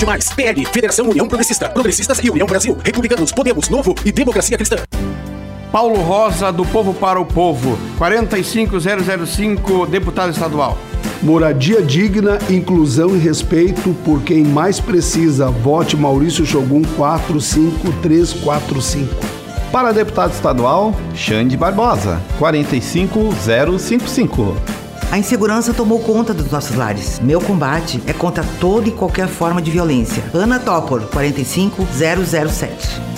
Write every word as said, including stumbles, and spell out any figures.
Mais. P L, Federação União Progressista. Progressistas e União Brasil. Republicanos, Podemos, Novo e Democracia Cristã. Paulo Rosa, do Povo para o Povo, quatro cinco zero zero cinco, deputado estadual. Moradia digna, inclusão e respeito por quem mais precisa. Vote Maurício Shogun quatro cinco três quatro cinco. Para deputado estadual, Xande Barbosa, quatro cinco zero cinco cinco. A insegurança tomou conta dos nossos lares. Meu combate é contra toda e qualquer forma de violência. Ana Topor, quatro cinco zero zero sete.